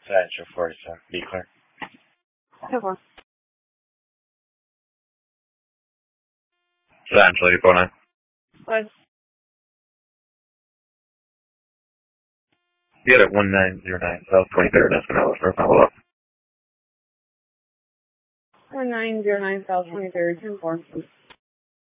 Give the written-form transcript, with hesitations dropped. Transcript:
Central 47. Be clear. 10-4. Central 849. Good. Get it 1909 South 23rd Espanola for a follow-up. 1909 South 23rd, 10-4.